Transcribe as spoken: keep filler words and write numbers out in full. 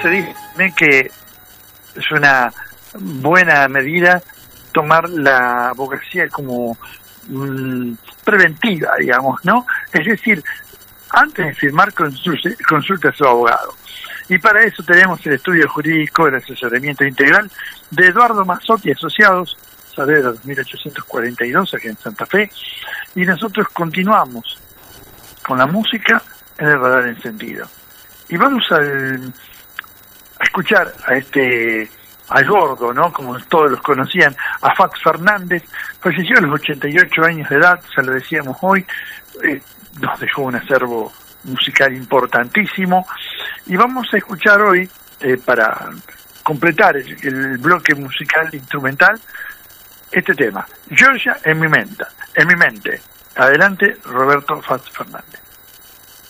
se dice que es una buena medida tomar la abogacía como mmm, preventiva, digamos, ¿no? Es decir, antes de firmar, consulte, consulte a su abogado. Y para eso tenemos el estudio jurídico, el asesoramiento integral de Eduardo Mazzotti Asociados, Saavedra dos mil ochocientos cuarenta y dos, aquí en Santa Fe, y nosotros continuamos con la música en el radar encendido. Y vamos al, a escuchar a este, al gordo, ¿no? Como todos los conocían, a Fats Fernández. Falleció a los ochenta y ocho años de edad, ya lo decíamos hoy, eh, nos dejó un acervo musical importantísimo, y vamos a escuchar hoy, eh, para completar el, el bloque musical instrumental, este tema, Georgia en mi mente, en mi mente. Adelante, Roberto Fats Fernández.